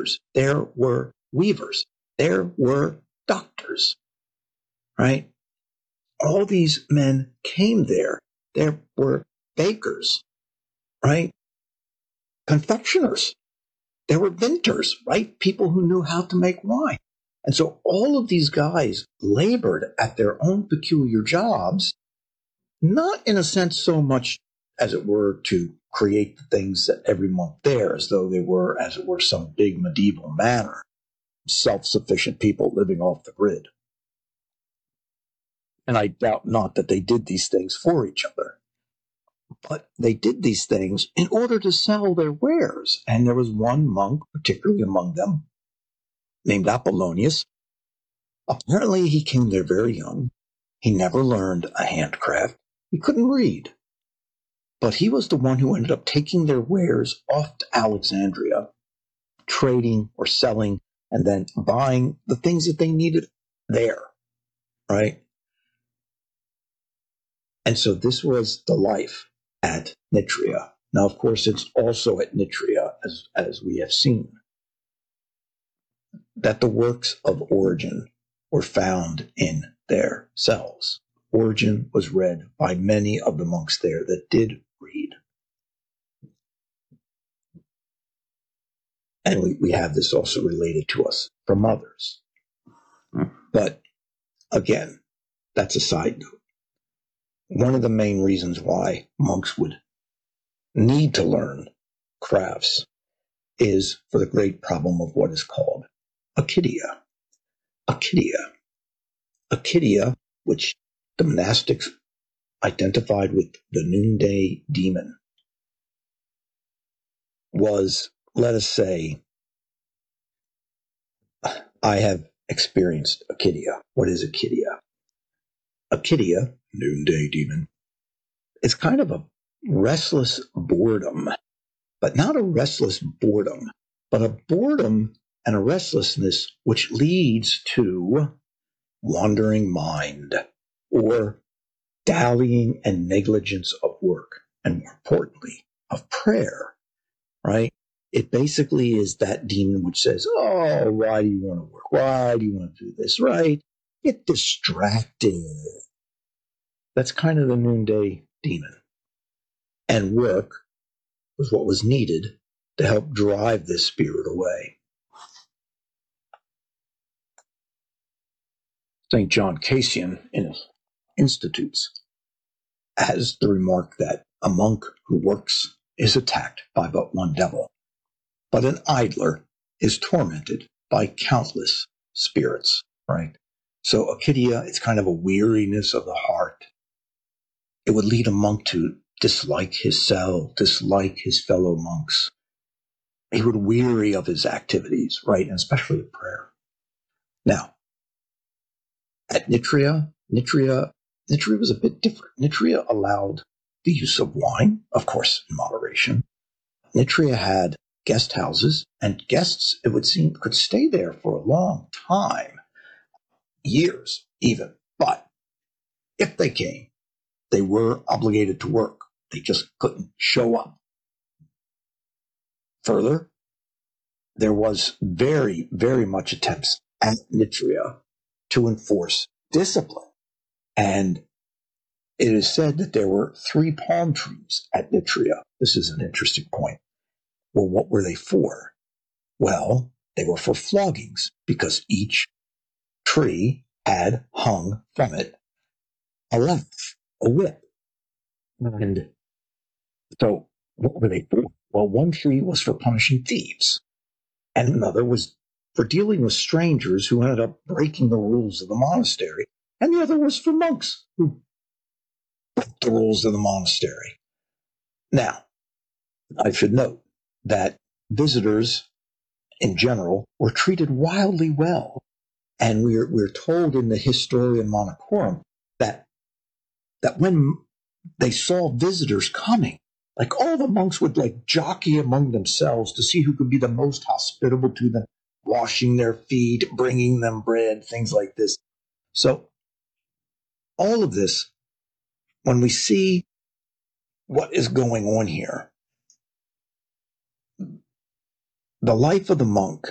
painters, there were weavers, there were doctors, right? All these men came there. There were bakers, right? Confectioners. There were vintners, right? People who knew how to make wine. And so all of these guys labored at their own peculiar jobs, not in a sense so much as it were to create the things that every monk there, as though they were, as it were, some big medieval manor, self-sufficient people living off the grid. And I doubt not that they did these things for each other. But they did these things in order to sell their wares. And there was one monk, particularly among them, named Apollonius. Apparently he came there very young. He never learned a handcraft. He couldn't read. But he was the one who ended up taking their wares off to Alexandria, trading or selling, and then buying the things that they needed there, right? And so this was the life at Nitria. Now, of course, it's also at Nitria, as we have seen, that the works of Origen were found in their cells. Origen was read by many of the monks there that did read. And we have this also related to us from others. But again, that's a side note. One of the main reasons why monks would need to learn crafts is for the great problem of what is called Acedia. Acedia, which the monastics identified with the noonday demon, was, let us say, I have experienced Acedia. What is Acedia? Acedia, noonday demon, is kind of a restless boredom, but not a restless boredom, but a boredom and a restlessness which leads to wandering mind or dallying and negligence of work, and more importantly, of prayer, right? It basically is that demon which says, oh, why do you want to work? Why do you want to do this, right? Get distracted. That's kind of the noonday demon. And work was what was needed to help drive this spirit away. St. John Cassian, in his Institutes, has the remark that a monk who works is attacked by but one devil, but an idler is tormented by countless spirits, right? So Acedia, it's kind of a weariness of the heart. It would lead a monk to dislike his cell, dislike his fellow monks. He would weary of his activities, right? And especially of prayer. Now, at Nitria was a bit different. Nitria allowed the use of wine, of course, in moderation. Nitria had guest houses, and guests, it would seem, could stay there for a long time, years even. But if they came, they were obligated to work. They just couldn't show up. Further, there was very, very much attempts at Nitria to enforce discipline. And it is said that there were 3 palm trees at Nitria. This is an interesting point. Well, what were they for? Well, they were for floggings, because each tree had hung from it a lash, a whip. And so what were they for? Well, one tree was for punishing thieves, and another was for dealing with strangers who ended up breaking the rules of the monastery, and the other was for monks who broke the rules of the monastery. Now, I should note that visitors in general were treated wildly well, and we're told in the Historia Monachorum that when they saw visitors coming, like all the monks would like jockey among themselves to see who could be the most hospitable to them, washing their feet, bringing them bread, things like this. So all of this, when we see what is going on here, the life of the monk